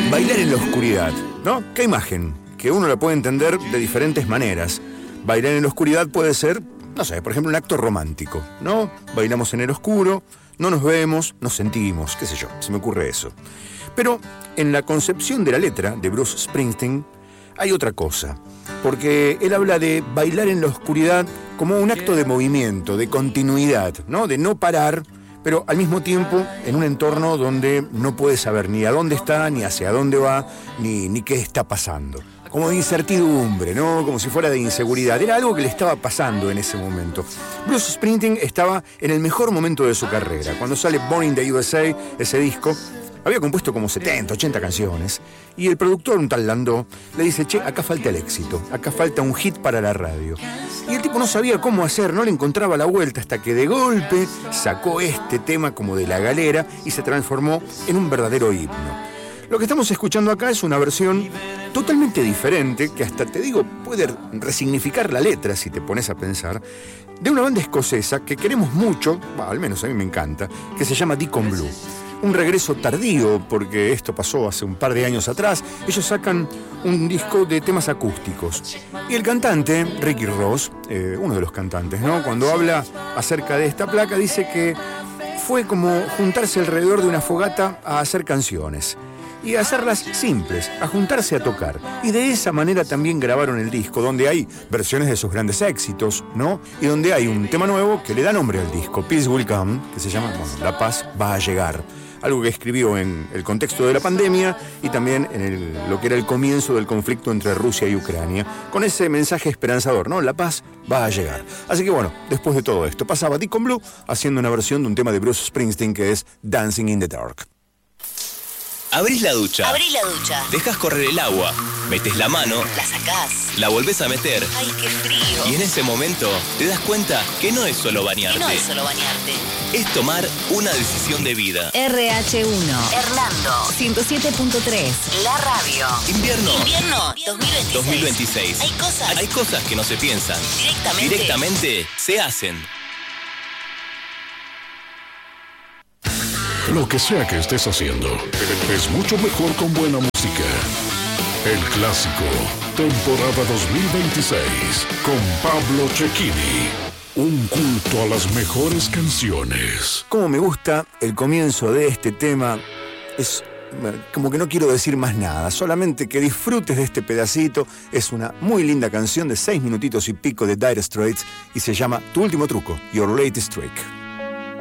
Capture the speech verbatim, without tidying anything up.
Bailar en la oscuridad, ¿no? ¿Qué imagen? Que uno la puede entender de diferentes maneras. Bailar en la oscuridad puede ser, no sé, por ejemplo, un acto romántico, ¿no? Bailamos en el oscuro, no nos vemos, nos sentimos, qué sé yo, se me ocurre eso. Pero en la concepción de la letra de Bruce Springsteen hay otra cosa, porque él habla de bailar en la oscuridad como un acto de movimiento, de continuidad, ¿no? De no parar, pero al mismo tiempo en un entorno donde no puedes saber ni a dónde está, ni hacia dónde va, ni, ni qué está pasando. Como de incertidumbre, ¿no? Como si fuera de inseguridad. Era algo que le estaba pasando en ese momento. Bruce Springsteen estaba en el mejor momento de su carrera. Cuando sale Born in the U S A, ese disco, había compuesto como setenta, ochenta canciones, y el productor, un tal Landau, le dice, che, acá falta el éxito, acá falta un hit para la radio. Y el tipo no sabía cómo hacer, no le encontraba la vuelta, hasta que de golpe sacó este tema como de la galera y se transformó en un verdadero himno. Lo que estamos escuchando acá es una versión totalmente diferente, que hasta, te digo, puede resignificar la letra, si te pones a pensar, de una banda escocesa que queremos mucho, bah, al menos a mí me encanta, que se llama Deacon Blue. Un regreso tardío, porque esto pasó hace un par de años atrás. Ellos sacan un disco de temas acústicos. Y el cantante, Ricky Ross, eh, uno de los cantantes, ¿no? Cuando habla acerca de esta placa, dice que fue como juntarse alrededor de una fogata a hacer canciones. Y a hacerlas simples, a juntarse a tocar. Y de esa manera también grabaron el disco, donde hay versiones de sus grandes éxitos, ¿no? Y donde hay un tema nuevo que le da nombre al disco, Peace Will Come, que se llama, bueno, La Paz va a llegar. Algo que escribió en el contexto de la pandemia y también en el, lo que era el comienzo del conflicto entre Rusia y Ucrania, con ese mensaje esperanzador, ¿no? La paz va a llegar. Así que bueno, después de todo esto, pasaba Deacon Blue haciendo una versión de un tema de Bruce Springsteen que es Dancing in the Dark. Abrís la ducha. Abrís la ducha. Dejas correr el agua. Metes la mano. La sacás. La volvés a meter. Ay, qué frío. Y en ese momento te das cuenta que no es solo bañarte. Que no es solo bañarte. Es tomar una decisión de vida. R H uno. Hernando. ciento siete punto tres. La radio. Invierno. Invierno dos mil veintiséis. dos mil veintiséis. Hay cosas. Hay cosas que no se piensan. Directamente. Directamente se hacen. Lo que sea que estés haciendo, es mucho mejor con buena música. El Clásico, temporada dos mil veintiséis, con Pablo Cecchini. Un culto a las mejores canciones. Como me gusta el comienzo de este tema, es como que no quiero decir más nada, solamente que disfrutes de este pedacito. Es una muy linda canción de seis minutitos y pico de Dire Straits y se llama Tu Último Truco, Your Latest Trick.